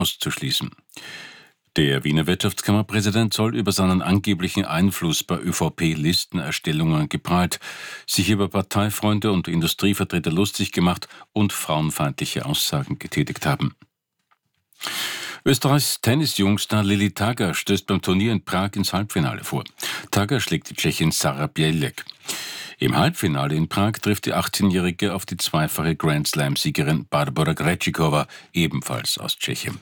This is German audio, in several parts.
auszuschließen. Der Wiener Wirtschaftskammerpräsident soll über seinen angeblichen Einfluss bei ÖVP-Listenerstellungen geprahlt, sich über Parteifreunde und Industrievertreter lustig gemacht und frauenfeindliche Aussagen getätigt haben. Österreichs Tennisjungstar Lili Tagar stößt beim Turnier in Prag ins Halbfinale vor. Tagar schlägt die Tschechin Sara Bělek. Im Halbfinale in Prag trifft die 18-Jährige auf die zweifache Grand-Slam-Siegerin Barbora Krejcikova, ebenfalls aus Tschechien.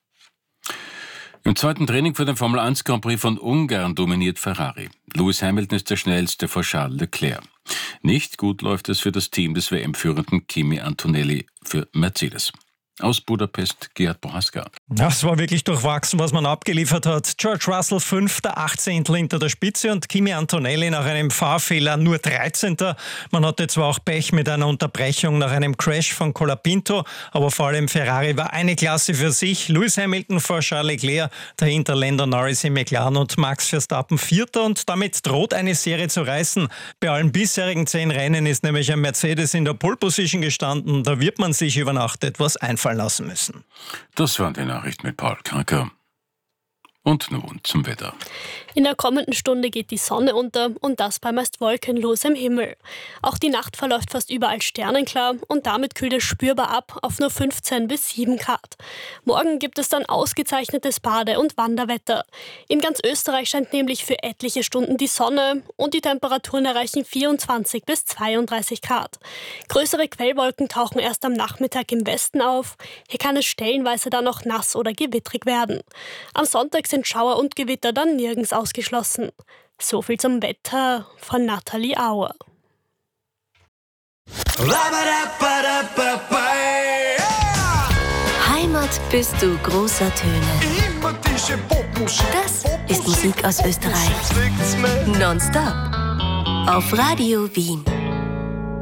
Im zweiten Training für den Formel 1 Grand Prix von Ungarn dominiert Ferrari. Lewis Hamilton ist der schnellste vor Charles Leclerc. Nicht gut läuft es für das Team des WM-Führenden Kimi Antonelli für Mercedes. Aus Budapest, Gerhard Bohaska. Das war wirklich durchwachsen, was man abgeliefert hat. George Russell 5., 18. hinter der Spitze und Kimi Antonelli nach einem Fahrfehler nur 13. Man hatte zwar auch Pech mit einer Unterbrechung nach einem Crash von Colapinto, aber vor allem Ferrari war eine Klasse für sich. Lewis Hamilton vor Charles Leclerc, dahinter Lando Norris im McLaren und Max Verstappen 4. und damit droht eine Serie zu reißen. Bei allen bisherigen 10 Rennen ist nämlich ein Mercedes in der Pole Position gestanden. Da wird man sich über Nacht etwas einfallen lassen müssen. Das waren die Nachrichten mit Paul Kranker. Und nun zum Wetter. In der kommenden Stunde geht die Sonne unter und das bei meist wolkenlosem Himmel. Auch die Nacht verläuft fast überall sternenklar und damit kühlt es spürbar ab auf nur 15 bis 7 Grad. Morgen gibt es dann ausgezeichnetes Bade- und Wanderwetter. In ganz Österreich scheint nämlich für etliche Stunden die Sonne und die Temperaturen erreichen 24 bis 32 Grad. Größere Quellwolken tauchen erst am Nachmittag im Westen auf. Hier kann es stellenweise dann noch nass oder gewittrig werden. Am Sonntag sind Schauer und Gewitter dann nirgends ausgeschlossen. So viel zum Wetter von Nathalie Auer. Heimat bist du großer Töne. Das ist Musik aus Österreich. Nonstop. Auf Radio Wien.